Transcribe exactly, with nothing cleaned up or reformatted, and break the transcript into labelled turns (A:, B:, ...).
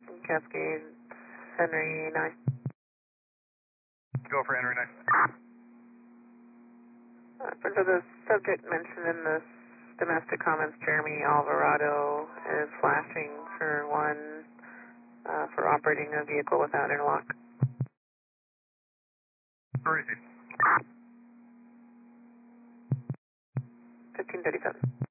A: Cascade, Henry nine.
B: Go for Henry nine.
A: Uh, for the subject mentioned in the domestic comments, Jeremy Alvarado is flashing for one uh, for operating a vehicle without interlock.
B: Where is he?
A: fifteen thirty-seven.